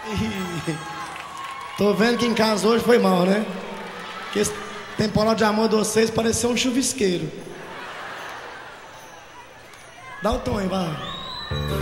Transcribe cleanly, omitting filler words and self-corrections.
Tô vendo que em casa hoje foi mal, né? Que esse temporal de amor de vocês pareceu um chuvisqueiro. Dá o tom aí, vai.